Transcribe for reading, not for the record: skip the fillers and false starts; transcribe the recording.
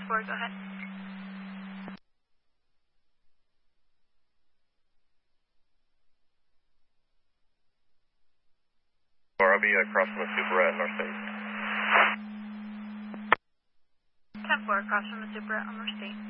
4, go ahead. I'll be across from the Super at North State. 10-4, across from the Super at North State.